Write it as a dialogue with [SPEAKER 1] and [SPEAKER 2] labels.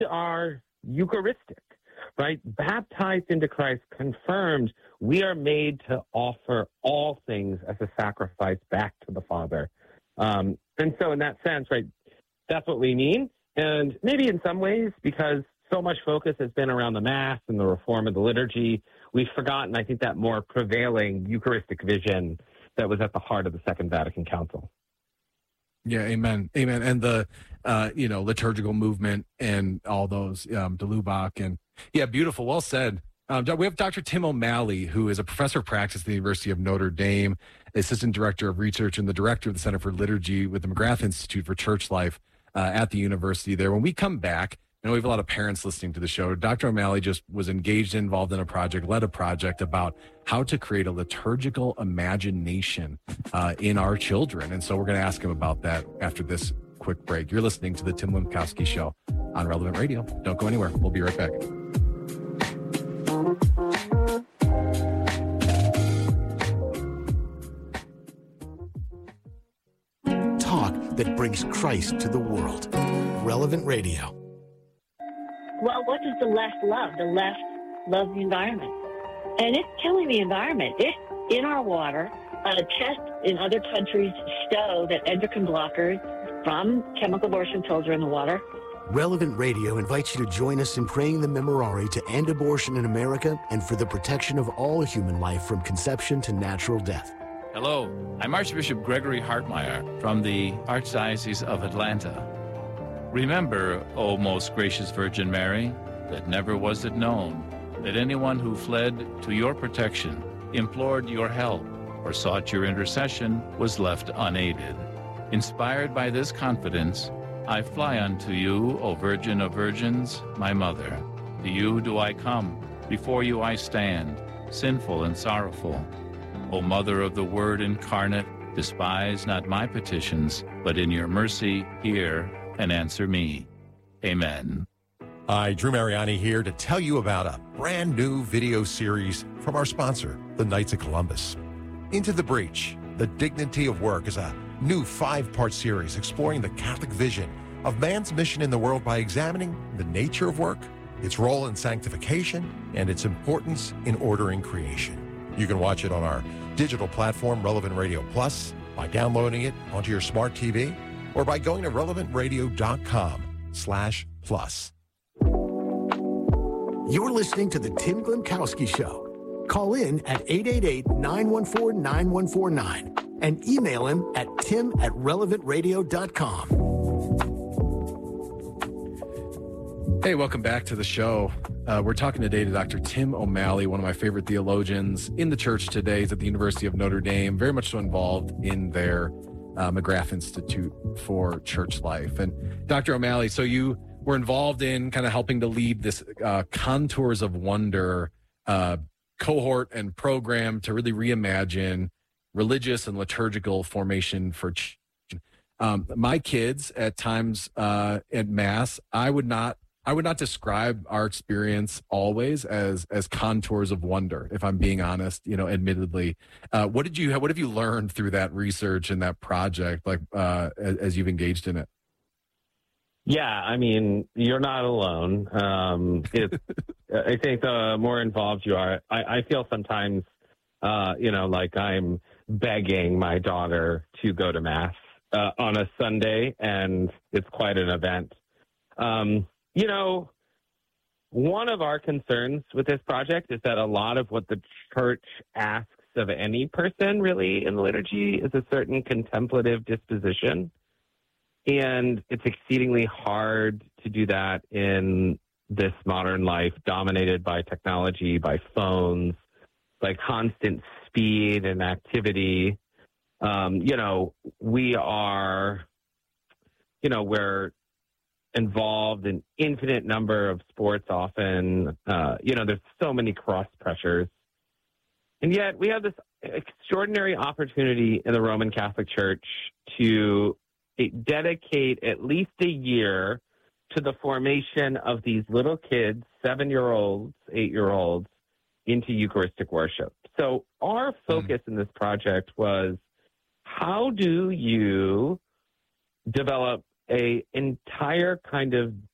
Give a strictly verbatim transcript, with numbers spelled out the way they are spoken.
[SPEAKER 1] are Eucharistic, right? Baptized into Christ, confirmed, we are made to offer all things as a sacrifice back to the Father. Um, and so in that sense, right, that's what we mean. And maybe in some ways, because so much focus has been around the Mass and the reform of the liturgy, we've forgotten, I think, that more prevailing Eucharistic vision that was at the heart of the Second Vatican Council.
[SPEAKER 2] Yeah, amen, amen. And the, uh, you know, liturgical movement and all those, um, de Lubac, and yeah, beautiful, well said. Um, we have Doctor Tim O'Malley, who is a professor of practice at the University of Notre Dame, assistant director of research, and the director of the Center for Liturgy with the McGrath Institute for Church Life uh, at the university there. When we come back, I know we have a lot of parents listening to the show. Doctor O'Malley just was engaged, involved in a project, led a project about how to create a liturgical imagination uh, in our children. And so we're going to ask him about that after this quick break. You're listening to the Tim Lemkowski Show on Relevant Radio. Don't go anywhere. We'll be right back.
[SPEAKER 3] Talk that brings Christ to the world. Relevant Radio.
[SPEAKER 4] Well, what does the left love? The left loves the environment. And it's killing the environment. It's in our water. Uh, tests in other countries show that endocrine blockers from chemical abortion pills are in the water.
[SPEAKER 3] Relevant Radio invites you to join us in praying the Memorare to end abortion in America and for the protection of all human life from conception to natural death.
[SPEAKER 5] Hello, I'm Archbishop Gregory Hartmeyer from the Archdiocese of Atlanta. Remember, O most gracious Virgin Mary, that never was it known that anyone who fled to your protection, implored your help, or sought your intercession was left unaided. Inspired by this confidence, I fly unto you, O Virgin of Virgins, my Mother. To you do I come, before you I stand, sinful and sorrowful. O Mother of the Word incarnate, despise not my petitions, but in your mercy hear and answer me. Amen.
[SPEAKER 6] Hi, Drew Mariani here to tell you about a brand new video series from our sponsor, the Knights of Columbus. Into the Breach, The Dignity of Work is a new five-part series exploring the Catholic vision of man's mission in the world by examining the nature of work, its role in sanctification, and its importance in ordering creation. You can watch it on our digital platform, Relevant Radio Plus, by downloading it onto your smart T V, or by going to relevant radio dot com slash plus.
[SPEAKER 3] You're listening to the Tim Lemkowski Show. Call in at eight eight eight, nine one four, nine one four nine and email him at tim at relevant radio dot com.
[SPEAKER 2] Hey, welcome back to the show. Uh, we're talking today to Doctor Tim O'Malley, one of my favorite theologians in the church today. He's at the University of Notre Dame, very much so involved in their uh, McGrath Institute for Church Life. And Doctor O'Malley, so you were involved in kind of helping to lead this uh, Contours of Wonder uh, cohort and program to really reimagine religious and liturgical formation for church. Um, my kids at times uh, at Mass, I would not I would not describe our experience always as as contours of wonder, if I'm being honest, you know, admittedly. Uh, what did you what have you learned through that research and that project, like uh, as, as you've engaged in it?
[SPEAKER 1] Yeah, I mean, you're not alone. Um, it, I think the more involved you are, I, I feel sometimes, uh, you know, like I'm begging my daughter to go to Mass uh, on a Sunday, and it's quite an event. Um, you know, one of our concerns with this project is that a lot of what the church asks of any person really in the liturgy is a certain contemplative disposition. And it's exceedingly hard to do that in this modern life dominated by technology, by phones, by constant speed and activity. Um, you know, we are, you know, we're involved in infinite number of sports often. Uh, you know, there's so many cross pressures. And yet we have this extraordinary opportunity in the Roman Catholic Church to dedicate at least a year to the formation of these little kids, seven-year-olds, eight-year-olds, into Eucharistic worship. So our focus mm. in this project was, how do you develop a entire kind of